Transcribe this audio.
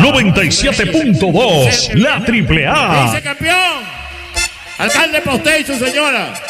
97.2, la Triple A. Dice campeón. Alcalde pa' usted y su señora.